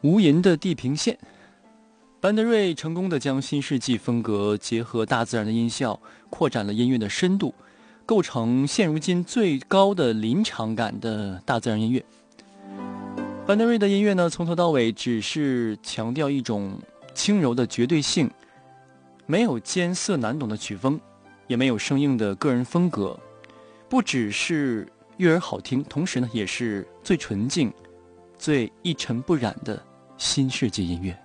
无垠的地平线。班德瑞成功地将新世纪风格结合大自然的音效，扩展了音乐的深度，构成现如今最高的临场感的大自然音乐。班德瑞的音乐呢，从头到尾只是强调一种轻柔的绝对性，没有艰涩难懂的曲风，也没有生硬的个人风格，不只是悦耳好听，同时呢，也是最纯净、最一尘不染的新世纪音乐。